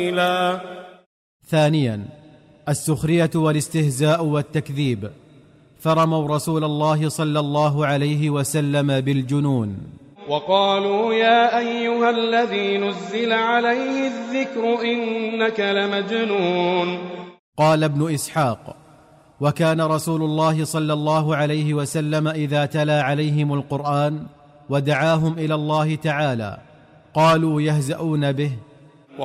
ثانيا السخرية والاستهزاء والتكذيب، فرموا رسول الله صلى الله عليه وسلم بالجنون، وقالوا يا أيها الذي نزل عليه الذكر إنك لمجنون. قال ابن إسحاق: وكان رسول الله صلى الله عليه وسلم إذا تلا عليهم القرآن ودعاهم إلى الله تعالى قالوا يهزؤون به